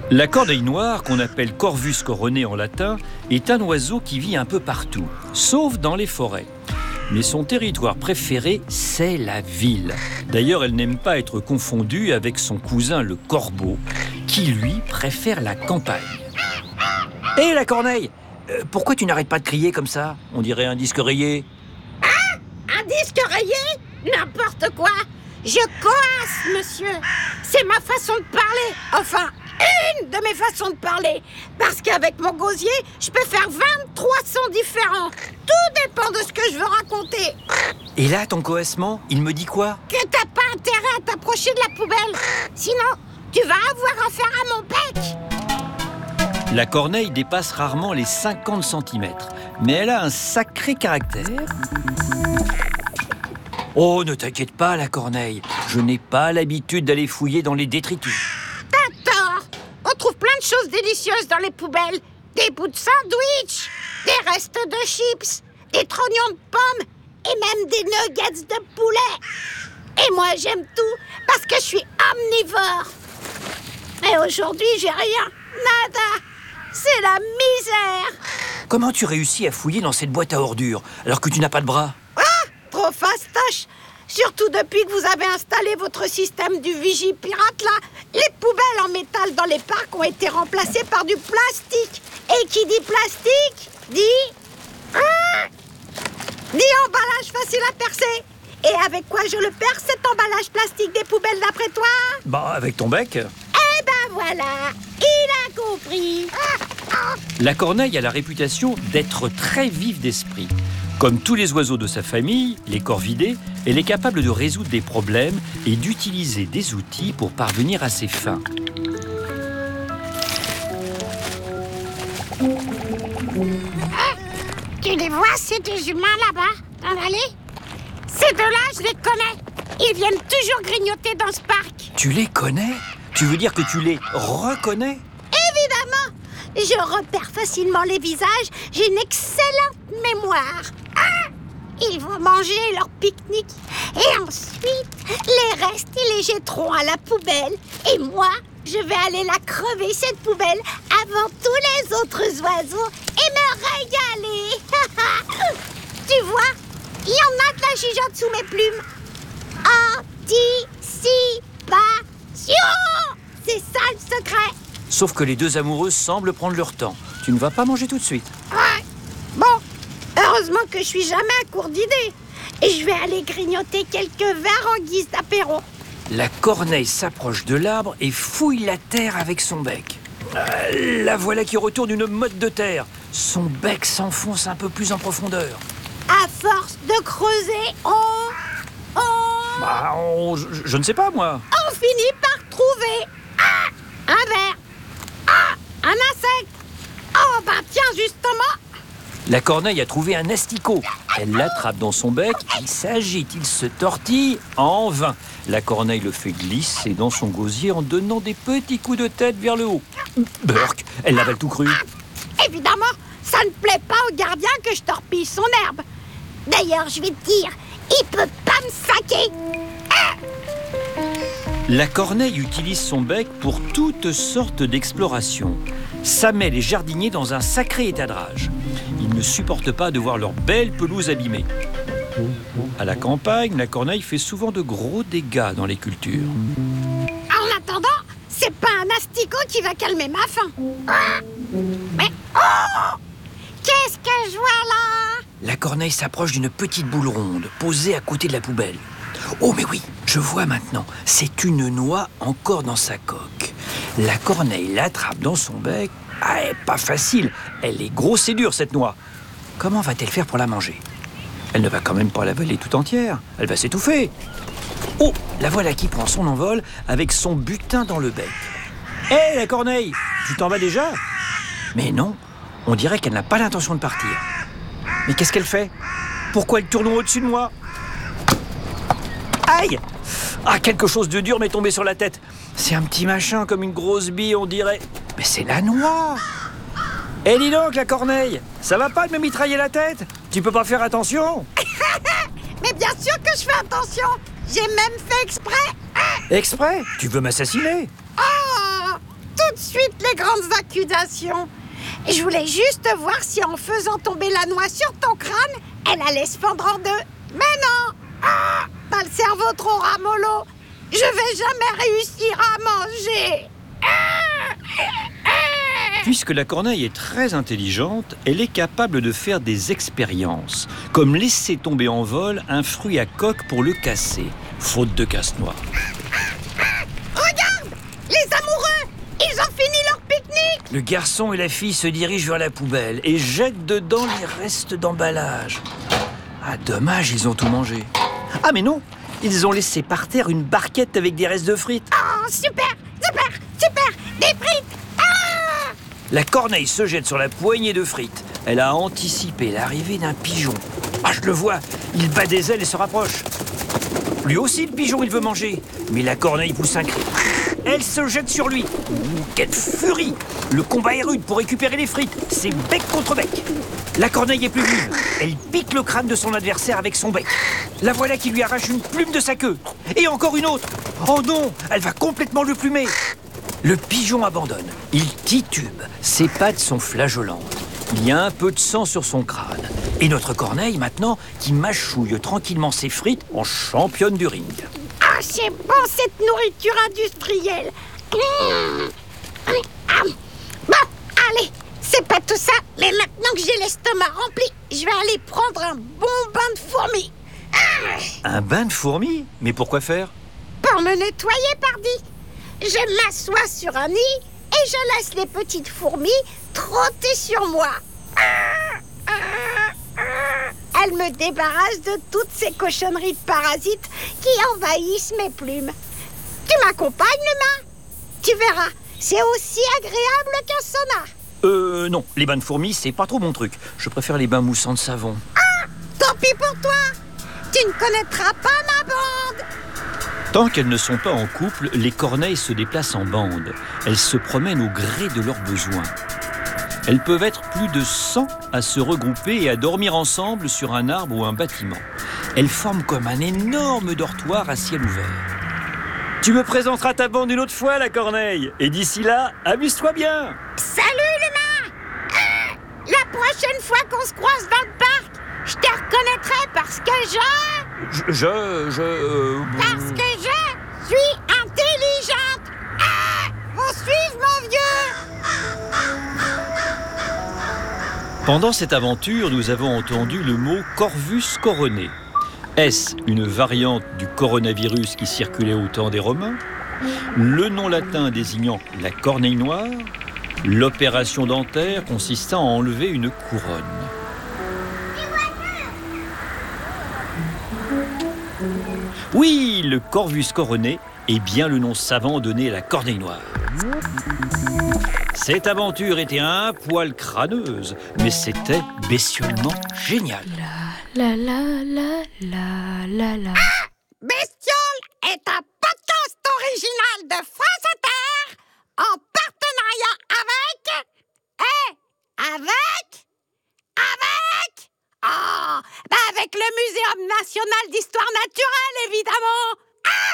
La corneille noire, qu'on appelle Corvus coronée en latin, est un oiseau qui vit un peu partout, sauf dans les forêts. Mais son territoire préféré, c'est la ville. D'ailleurs, elle n'aime pas être confondue avec son cousin le corbeau, qui lui préfère la campagne. Hé, la corneille, pourquoi tu n'arrêtes pas de crier comme ça? On dirait un disque rayé. Ah, un disque rayé? N'importe quoi. Je coasse, monsieur. C'est ma façon de parler. Enfin, une de mes façons de parler. Parce qu'avec mon gosier, je peux faire 23 sons différents. Tout dépend de ce que je veux raconter. Et là, ton coassement, il me dit quoi? Que t'as pas intérêt à t'approcher de la poubelle. Sinon, tu vas avoir affaire à mon bec. La corneille dépasse rarement les 50 cm, mais elle a un sacré caractère. Oh, ne t'inquiète pas, la corneille. Je n'ai pas l'habitude d'aller fouiller dans les détritus. T'as tort. On trouve plein de choses délicieuses dans les poubelles. Des bouts de sandwich, des restes de chips, des trognons de pommes et même des nuggets de poulet. Et moi, j'aime tout parce que je suis omnivore. Mais aujourd'hui, j'ai rien. Nada. C'est la misère. Comment tu réussis à fouiller dans cette boîte à ordures alors que tu n'as pas de bras? Trop fastoche. Surtout depuis que vous avez installé votre système du Vigipirate, là, les poubelles en métal dans les parcs ont été remplacées par du plastique. Et qui dit plastique, dit emballage facile à percer. Et avec quoi je le perce, cet emballage plastique des poubelles d'après toi? Bah, avec ton bec. Eh ben voilà, il a compris. La corneille a la réputation d'être très vive d'esprit. Comme tous les oiseaux de sa famille, les corvidés, elle est capable de résoudre des problèmes et d'utiliser des outils pour parvenir à ses fins. Tu les vois, ces deux humains là-bas, dans l'allée? Ces deux-là, je les connais. Ils viennent toujours grignoter dans ce parc. Tu les connais? Tu veux dire que tu les reconnais? Évidemment. Je repère facilement les visages. J'ai une excellente mémoire. Ils vont manger leur pique-nique. Et ensuite, les restes, ils les jetteront à la poubelle. Et moi, je vais aller la crever, cette poubelle, avant tous les autres oiseaux et me régaler. Tu vois, il y en a de la gigotte sous mes plumes. Anticipation! C'est ça le secret. Sauf que les deux amoureuses semblent prendre leur temps. Tu ne vas pas manger tout de suite. Ouais. Bon, heureusement que je suis jamais à court d'idées. Et je vais aller grignoter quelques verres en guise d'apéro. La corneille s'approche de l'arbre et fouille la terre avec son bec. La voilà qui retourne une motte de terre. Son bec s'enfonce un peu plus en profondeur. À force de creuser, Je ne sais pas, moi. on finit par trouver un verre, un insecte. Oh, bah tiens, justement. La corneille a trouvé un asticot. Elle l'attrape dans son bec, il s'agite, il se tortille en vain. La corneille le fait glisser dans son gosier en donnant des petits coups de tête vers le haut. Burk, elle l'avait tout cru. Évidemment, ça ne plaît pas au gardien que je torpille son herbe. D'ailleurs, je vais te dire, il peut pas me saquer. La corneille utilise son bec pour toutes sortes d'explorations. Ça met les jardiniers dans un sacré état de rage. Ils ne supportent pas de voir leur belle pelouse abîmée. À la campagne, la corneille fait souvent de gros dégâts dans les cultures. En attendant, c'est pas un asticot qui va calmer ma faim. Mais qu'est-ce que je vois là? La corneille s'approche d'une petite boule ronde, posée à côté de la poubelle. Oh mais oui, je vois maintenant, c'est une noix encore dans sa coque. La corneille l'attrape dans son bec. Ah, pas facile, elle est grosse et dure cette noix. Comment va-t-elle faire pour la manger? Elle ne va quand même pas l'avaler tout entière, elle va s'étouffer. Oh, la voilà qui prend son envol avec son butin dans le bec. Hé, la corneille, tu t'en vas déjà? Mais non, on dirait qu'elle n'a pas l'intention de partir. Mais qu'est-ce qu'elle fait? Pourquoi elle tourne au-dessus de moi? Aïe! Ah, quelque chose de dur m'est tombé sur la tête. C'est un petit machin comme une grosse bille, on dirait. Mais c'est la noix! Eh, dis donc, la corneille, ça va pas de me mitrailler la tête? Tu peux pas faire attention? Mais bien sûr que je fais attention. J'ai même fait exprès. Exprès? Tu veux m'assassiner? Oh, tout de suite ces grandes accusations. Je voulais juste voir si en faisant tomber la noix sur ton crâne, elle allait se fendre en deux. Mais non! T'as le cerveau trop ramollo. Je vais jamais réussir à manger. Puisque la corneille est très intelligente, elle est capable de faire des expériences, comme laisser tomber en vol un fruit à coque pour le casser, faute de casse-noix. Regarde! Les amoureux! Ils ont fini leur pique-nique! Le garçon et la fille se dirigent vers la poubelle et jettent dedans les restes d'emballage. Ah, dommage, ils ont tout mangé. Ah, mais non! Ils ont laissé par terre une barquette avec des restes de frites. Oh, super! Super! Super! Des frites! La corneille se jette sur la poignée de frites. Elle a anticipé l'arrivée d'un pigeon. Ah, je le vois, il bat des ailes et se rapproche. Lui aussi, le pigeon, il veut manger. Mais la corneille pousse un cri. Elle se jette sur lui. Ouh, quelle furie! Le combat est rude pour récupérer les frites. C'est bec contre bec. La corneille est plus vive. Elle pique le crâne de son adversaire avec son bec. La voilà qui lui arrache une plume de sa queue. Et encore une autre. Oh non, elle va complètement le plumer. Le pigeon abandonne. Il titube. Ses pattes sont flageolantes. Il y a un peu de sang sur son crâne. Et notre corneille, maintenant, qui mâchouille tranquillement ses frites en championne du ring. Ah, c'est bon cette nourriture industrielle. Bon, allez, c'est pas tout ça, mais maintenant que j'ai l'estomac rempli, je vais aller prendre un bon bain de fourmis. Un bain de fourmis? Mais pourquoi faire? Pour me nettoyer, pardi. Je m'assois sur un nid et je laisse les petites fourmis trotter sur moi. Elles me débarrassent de toutes ces cochonneries de parasites qui envahissent mes plumes. Tu m'accompagnes, Luma? Tu verras, c'est aussi agréable qu'un sauna. Non, les bains de fourmis, c'est pas trop mon truc. Je préfère les bains moussants de savon. Tant pis pour toi. Tu ne connaîtras pas ma bande. Tant qu'elles ne sont pas en couple, les corneilles se déplacent en bande. Elles se promènent au gré de leurs besoins. Elles peuvent être plus de 100 à se regrouper et à dormir ensemble sur un arbre ou un bâtiment. Elles forment comme un énorme dortoir à ciel ouvert. Tu me présenteras ta bande une autre fois, la corneille. Et d'ici là, amuse-toi bien. Salut, Luma. La prochaine fois qu'on se croise dans le parc, je te reconnaîtrai parce que parce que je suis intelligente. Faut suivre, mon vieux. Pendant cette aventure, nous avons entendu le mot Corvus coroné. Est-ce une variante du coronavirus qui circulait au temps des Romains? Le nom latin désignant la corneille noire? L'opération dentaire consistant à enlever une couronne? Oui, le Corvus coroné est bien le nom savant donné à la corneille noire. Cette aventure était un poil crâneuse, mais c'était bestiolement génial. La la la la la la. Bestiole est un podcast original de France Inter en partenariat avec le Muséum national d'histoire naturelle, évidemment.